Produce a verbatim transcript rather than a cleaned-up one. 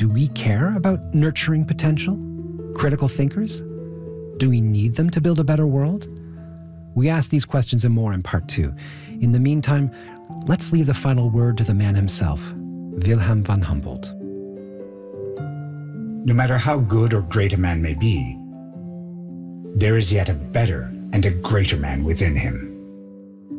Do we care about nurturing potential? Critical thinkers? Do we need them to build a better world? We ask these questions and more in part two. In the meantime, let's leave the final word to the man himself, Wilhelm von Humboldt. No matter how good or great a man may be, there is yet a better and a greater man within him.